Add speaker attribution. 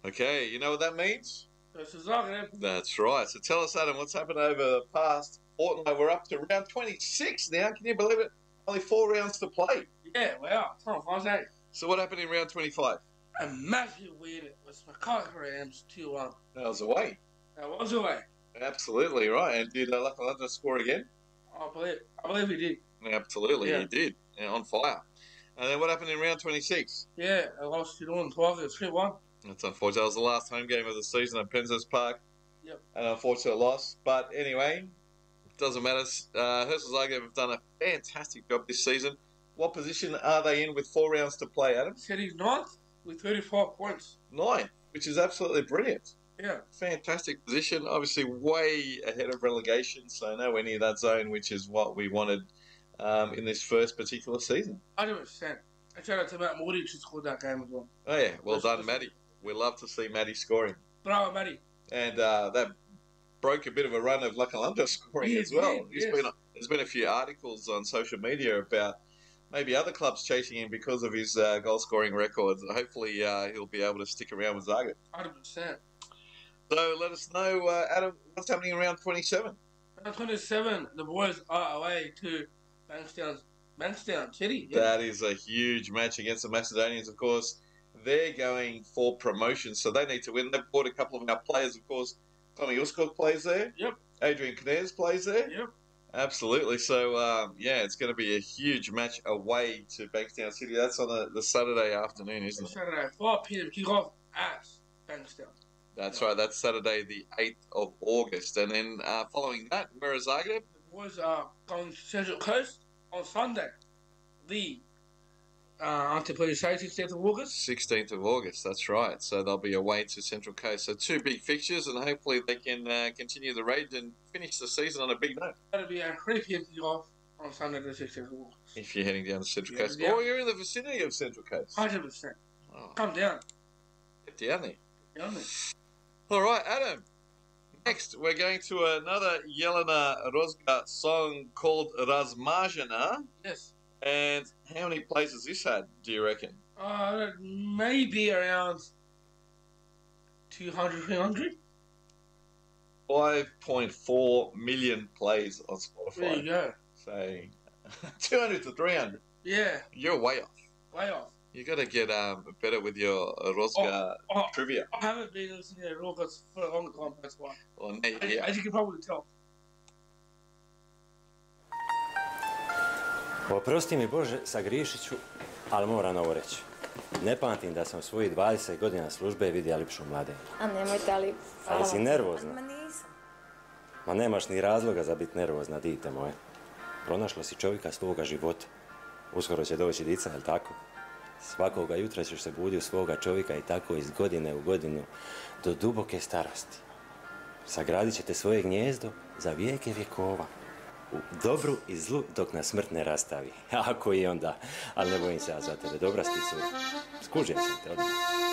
Speaker 1: Okay, you know what that means?
Speaker 2: Versus Zagreb.
Speaker 1: That's right. So tell us, Adam, what's happened over the past fortnight? We're up to round 26 now. Can you believe it? Only 4 rounds to play.
Speaker 2: Yeah, wow. Time flies, eh?
Speaker 1: So what happened in round 25?
Speaker 2: A massive win. It was Mackay Rams 2-1.
Speaker 1: That was away.
Speaker 2: That was away.
Speaker 1: Absolutely right. And did Lakalanta score again?
Speaker 2: I believe he did.
Speaker 1: Absolutely,
Speaker 2: Yeah.
Speaker 1: he did. Yeah, on fire. And then what happened in round 26?
Speaker 2: Yeah, I lost to Northern Tigers 3-1.
Speaker 1: That's unfortunate. That was the last home game of the season at Penzance Park.
Speaker 2: Yep.
Speaker 1: An unfortunate loss. But anyway, doesn't matter. Herschel Zagreb have done a fantastic job this season. What position are they in with 4 rounds to play, Adam?
Speaker 2: Said he's ninth with 35 points.
Speaker 1: 9, which is absolutely brilliant.
Speaker 2: Yeah.
Speaker 1: Fantastic position. Obviously way ahead of relegation, so nowhere near that zone, which is what we wanted in this first particular season.
Speaker 2: 100%. And shout out to Matt Moody who scored that game as well.
Speaker 1: Oh yeah, well done, Matty. We love to see Matty scoring.
Speaker 2: Bravo, Matty.
Speaker 1: And that broke a bit of a run of Lakalanta scoring as well. There's been a few articles on social media about maybe other clubs chasing him because of his goal-scoring records. Hopefully he'll be able to stick around with Zagreb.
Speaker 2: 100%.
Speaker 1: So let us know, Adam, what's happening around 27?
Speaker 2: Round 27, the boys are away to Bankstown City. Yeah.
Speaker 1: That is a huge match against the Macedonians, of course. They're going for promotion, so they need to win. They've bought a couple of our players, of course. Tommy Uskok plays there.
Speaker 2: Yep.
Speaker 1: Adrian Knez plays there.
Speaker 2: Yep.
Speaker 1: Absolutely. So, yeah, it's going to be a huge match away to Bankstown City. That's on the Saturday afternoon, isn't it?
Speaker 2: Saturday, 5 p.m. kick-off at Bankstown.
Speaker 1: That's right. That's Saturday, the 8th of August. And then following that, where is Zagreb?
Speaker 2: The boys are going to Central Coast on Sunday. Aren't they playing 16th of August?
Speaker 1: 16th of August, that's right. So they'll be away to Central Coast. So 2 big fixtures, and hopefully they can continue the raid and finish the season on a big note.
Speaker 2: That'll be a 3 p.m. kick-off on Sunday the 16th of August.
Speaker 1: If you're heading down to Central
Speaker 2: Yeah,
Speaker 1: Coast.
Speaker 2: yeah.
Speaker 1: Or you're in the vicinity of Central Coast.
Speaker 2: 100%.
Speaker 1: Oh,
Speaker 2: Come down.
Speaker 1: get down there.
Speaker 2: Down there.
Speaker 1: All right, Adam. Next, we're going to another Jelena Rozga song called Razmazhena.
Speaker 2: Yes.
Speaker 1: And how many plays has this had, do you reckon?
Speaker 2: Maybe around 200, 300.
Speaker 1: 5.4 million plays on Spotify.
Speaker 2: There you go.
Speaker 1: So 200 to 300.
Speaker 2: Yeah.
Speaker 1: You're way off.
Speaker 2: Way off.
Speaker 1: You got to get better with your Rozga trivia.
Speaker 2: I haven't been listening to Rogas for a long time, that's why.
Speaker 1: Well, yeah.
Speaker 2: As you can probably tell.
Speaker 3: Oprosti mi Bože, sagriješit ću, ali moram ovo reći. Ne pamtim da sam svojih 20 godina službe vidio ljepšu mladenju.
Speaker 4: A nemojte, ali...
Speaker 3: Ali si nervozna.
Speaker 4: Ma nisam.
Speaker 3: Ma nemaš ni razloga za biti nervozna, dite moje. Pronašla si čovjeka svoga života. Uskoro će doći dica, jel tako? Svakoga jutra ćeš se budi u svoga čovjeka i tako iz godine u godinu do duboke starosti. Sagradit ćete svoje gnjezdo za vijeke vjekova. U dobru i zlu dok nas smrt ne rastavi. Ako i onda. Ali ne bojim se ja za tebe. Dobra si ti, cura. Skužio sam te odmah.